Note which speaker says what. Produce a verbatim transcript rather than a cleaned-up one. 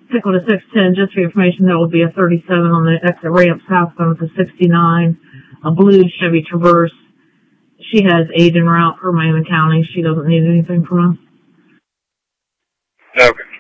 Speaker 1: stick with a six ten, just for your information, there will be a thirty-seven on the exit ramp southbound to sixty-nine, a blue Chevy Traverse. She has aid en route for Miami County. She doesn't need anything from us.
Speaker 2: Okay.